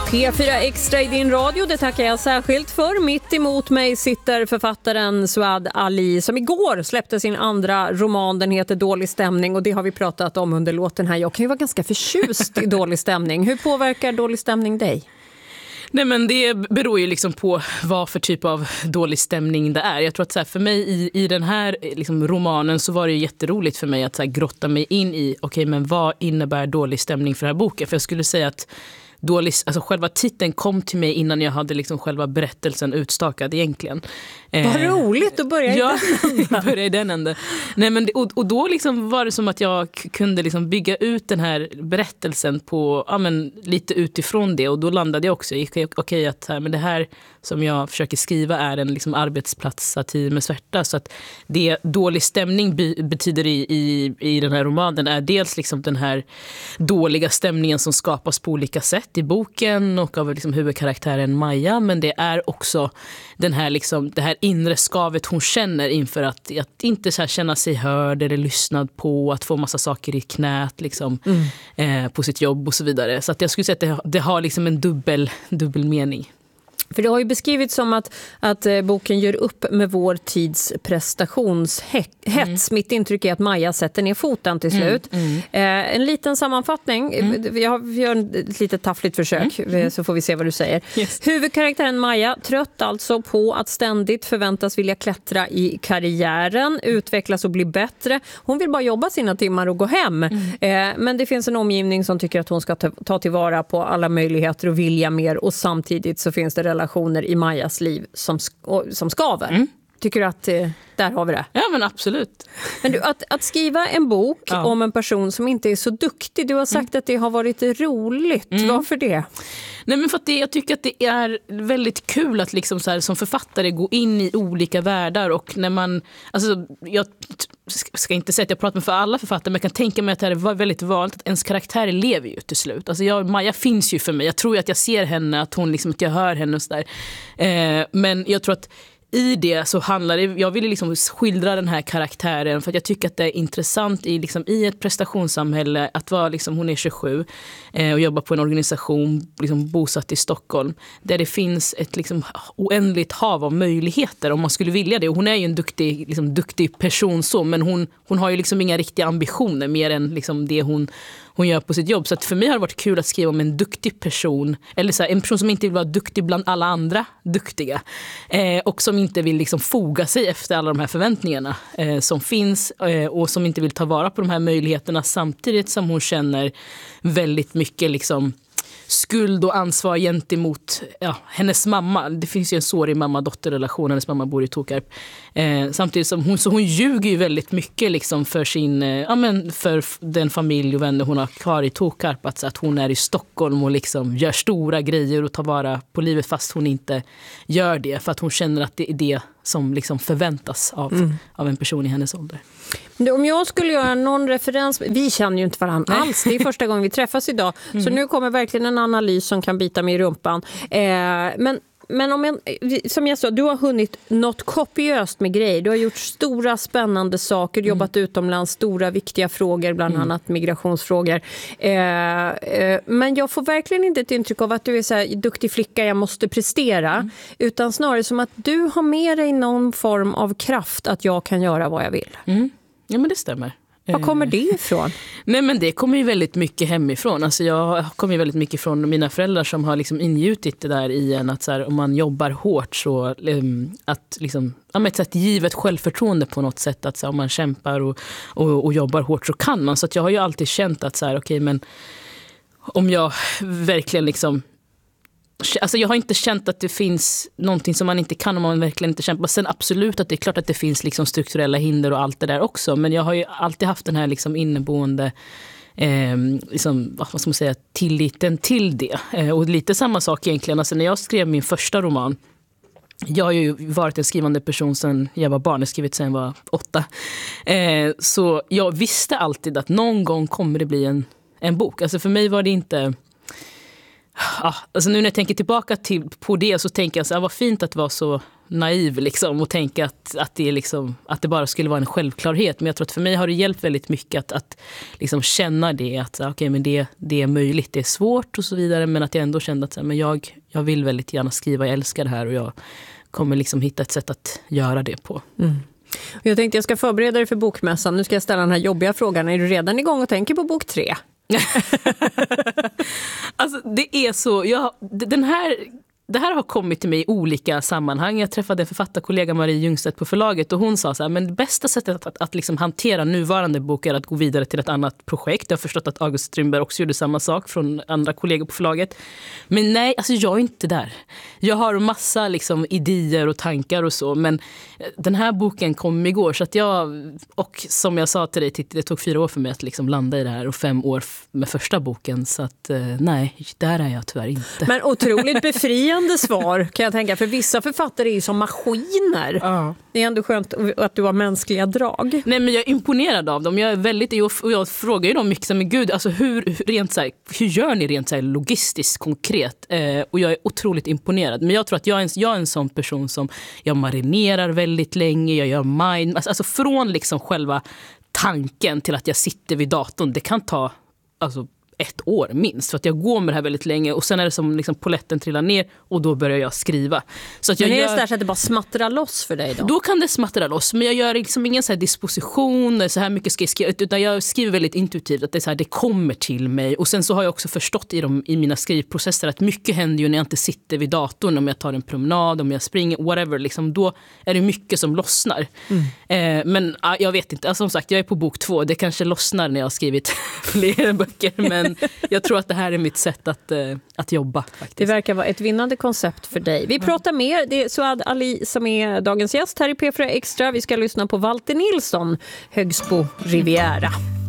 P4 Extra i din radio, det tackar jag särskilt för. Mitt emot mig sitter författaren Suad Ali som igår släppte sin andra roman. Den heter Dålig stämning och det har vi pratat om under låten här. Jag kan ju vara ganska förtjust i dålig stämning. Hur påverkar dålig stämning dig? Nej, men det beror ju liksom på vad för typ av dålig stämning det är. Jag tror att så här, för mig i den här liksom romanen så var det ju jätteroligt för mig att så här, grotta mig in i okej, men vad innebär dålig stämning för den här boken? För jag skulle säga att alltså själva titeln kom till mig innan jag hade liksom själva berättelsen utstakad egentligen. Vad roligt att börja i den änden. Nej, men och då liksom var det som att jag kunde liksom bygga ut den här berättelsen på lite utifrån det, och då landade jag också i okej, att men det här som jag försöker skriva är en liksom arbetsplatssatir med svärta, så att det dålig stämning betyder i den här romanen är dels liksom den här dåliga stämningen som skapas på olika sätt i boken och av liksom huvudkaraktären Maja, men det är också den här liksom, det här inre skavet hon känner inför att inte så här känna sig hörd eller lyssnad på, att få massa saker i knät liksom, på sitt jobb och så vidare. Så att jag skulle säga att det har liksom en dubbel mening. För det har ju beskrivits som att boken gör upp med vår tids prestationshets. Mitt intryck är att Maja sätter ner foten till slut. En liten sammanfattning. Jag gör ett litet taffligt försök så får vi se vad du säger. Yes. Huvudkaraktären Maja, trött alltså på att ständigt förväntas vilja klättra i karriären, utvecklas och bli bättre. Hon vill bara jobba sina timmar och gå hem. Men det finns en omgivning som tycker att hon ska ta tillvara på alla möjligheter och vilja mer, och samtidigt så finns det relationer i Majas liv som skaver. Tycker du att där har vi det? Ja, men absolut. Men du, att skriva en bok om en person som inte är så duktig, du har sagt att det har varit roligt. Varför det? Nej, men för att jag tycker att det är väldigt kul att liksom så här, som författare gå in i olika världar, och när man, alltså jag ska inte säga att jag pratar med för alla författare, men jag kan tänka mig att det var väldigt vanligt att ens karaktärer lever ju till slut. Alltså Maja finns ju för mig. Jag tror ju att jag ser henne, att hon liksom, att jag hör henne och så där. Men jag tror att i det så handlar det, jag ville liksom skildra den här karaktären för att jag tycker att det är intressant i ett prestationssamhälle att vara liksom, hon är 27 och jobbar på en organisation liksom bosatt i Stockholm där det finns ett liksom oändligt hav av möjligheter om man skulle vilja det. Och hon är ju en duktig person så, men hon har ju liksom inga riktiga ambitioner mer än liksom det hon gör på sitt jobb. Så att för mig har det varit kul att skriva om en duktig person, eller så här, en person som inte vill vara duktig bland alla andra duktiga och som inte vill liksom foga sig efter alla de här förväntningarna som finns och som inte vill ta vara på de här möjligheterna, samtidigt som hon känner väldigt mycket liksom skuld och ansvar gentemot hennes mamma. Det finns ju en sårig mamma-dotter-relation. Hennes mamma bor i Tokarp. Samtidigt som hon ljuger ju väldigt mycket liksom för för den familj och vänner hon har kvar i Tokarp. Att hon är i Stockholm och liksom gör stora grejer och tar vara på livet fast hon inte gör det. För att hon känner att det är det som liksom förväntas av en person i hennes ålder. Om jag skulle göra någon referens, vi känner ju inte varandra alls, det är första gången vi träffas idag, så nu kommer verkligen en analys som kan bita mig i rumpan. Men om som jag sa, du har hunnit något kopiöst med grejer. Du har gjort stora spännande saker, jobbat utomlands, stora viktiga frågor, bland annat migrationsfrågor. Men jag får verkligen inte ett intryck av att du är så här duktig flicka, jag måste prestera. Utan snarare som att du har med dig någon form av kraft att jag kan göra vad jag vill. Ja, men det stämmer. Var kommer det ifrån? Nej, men det kommer ju väldigt mycket hemifrån. Alltså jag kommer ju väldigt mycket från mina föräldrar som har liksom ingjutit det där i en att så här, om man jobbar hårt så att liksom ett givet självförtroende på något sätt, att så här, om man kämpar och jobbar hårt så kan man. Så att jag har ju alltid känt att så här, okej, men om jag verkligen liksom, alltså jag har inte känt att det finns någonting som man inte kan om man verkligen inte kämpar. Sen absolut att det är klart att det finns liksom strukturella hinder och allt det där också. Men jag har ju alltid haft den här liksom inneboende liksom, vad ska man säga, tilliten till det. Och lite samma sak egentligen. Alltså när jag skrev min första roman, jag har ju varit en skrivande person sedan jag var barn. Jag har skrivit sedan jag var 8. Så jag visste alltid att någon gång kommer det bli en bok. Alltså för mig var det inte... alltså nu när jag tänker tillbaka på det så tänker jag så här, vad fint att vara så naiv liksom, och tänka att det är liksom, att det bara skulle vara en självklarhet. Men jag tror att för mig har det hjälpt väldigt mycket att liksom känna det, att okej, men det är möjligt, det är svårt och så vidare, men att jag ändå kände att så här, men jag vill väldigt gärna skriva, jag älskar det här och jag kommer liksom hitta ett sätt att göra det på. Jag tänkte jag ska förbereda dig för bokmässan. Nu ska jag ställa den här jobbiga frågan. Är du redan igång och tänker på bok 3? Alltså det är så, det här har kommit till mig i olika sammanhang. Jag träffade en författarkollega, Marie Ljungstedt, på förlaget och hon sa så här, men det bästa sättet att liksom hantera nuvarande bok är att gå vidare till ett annat projekt. Jag har förstått att August Strindberg också gjorde samma sak från andra kollegor på förlaget. Men nej, alltså jag är inte där. Jag har massa liksom idéer och tankar och så, men den här boken kom igår så att och som jag sa till dig, det tog 4 år för mig att liksom landa i det här och 5 år med första boken, så att nej, där är jag tyvärr inte. Men otroligt befriande svar kan jag tänka, för vissa författare är ju som maskiner. Ja. Det är ändå skönt att du har mänskliga drag. Nej, men jag är imponerad av dem. Jag frågar ju dem mycket så, men gud, alltså hur gör ni rent så här logistiskt konkret? Och jag är otroligt imponerad. Men jag tror att jag är en sån person som jag marinerar väldigt länge, jag gör mind, alltså från liksom själva tanken till att jag sitter vid datorn, det kan ta alltså 1 år minst, för att jag går med det här väldigt länge och sen är det som liksom poletten trillar ner och då börjar jag skriva. Så att men är det så att det bara smattrar loss för dig då? Då kan det smattra loss, men jag gör liksom ingen så här disposition, så här mycket ska jag skriva, utan jag skriver väldigt intuitivt, att det är så här, det kommer till mig. Och sen så har jag också förstått i mina skrivprocesser att mycket händer ju när jag inte sitter vid datorn, om jag tar en promenad, om jag springer, whatever, liksom, då är det mycket som lossnar. Men jag vet inte, alltså, som sagt, jag är på bok 2, det kanske lossnar när jag har skrivit fler böcker, men jag tror att det här är mitt sätt att jobba. Faktiskt. Det verkar vara ett vinnande koncept för dig. Vi pratar mer, det är Suad Ali som är dagens gäst här i P4 Extra. Vi ska lyssna på Walter Nilsson, Högsbo Riviera.